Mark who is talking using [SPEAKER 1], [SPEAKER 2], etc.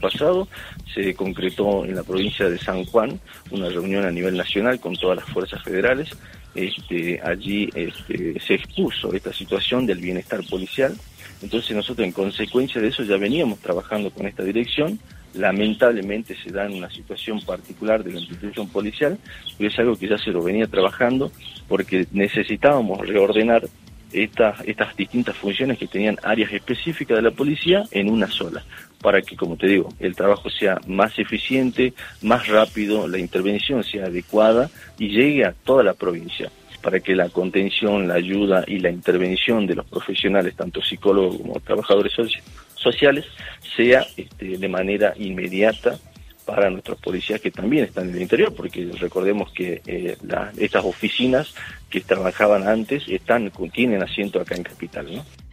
[SPEAKER 1] pasado se concretó en la provincia de San Juan una reunión a nivel nacional con todas las fuerzas federales. Allí se expuso esta situación del bienestar policial. Entonces nosotros en consecuencia de eso ya veníamos trabajando con esta dirección. Lamentablemente se da en una situación particular de la institución policial, pero es algo que ya se lo venía trabajando porque necesitábamos reordenar estas distintas funciones que tenían áreas específicas de la policía en una sola, para que, como te digo, el trabajo sea más eficiente, más rápido, la intervención sea adecuada y llegue a toda la provincia, para que la contención, la ayuda y la intervención de los profesionales, tanto psicólogos como trabajadores sociales, sea de manera inmediata para nuestros policías que también están en el interior, porque recordemos que estas oficinas que trabajaban antes tienen asiento acá en Capital, ¿no?